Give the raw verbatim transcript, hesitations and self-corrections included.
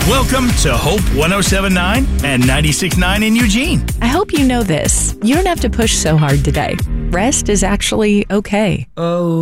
Welcome to Hope one oh seven point nine and ninety-six point nine in Eugene. I hope you know this. You don't have to push so hard today. Rest is actually okay. Oh.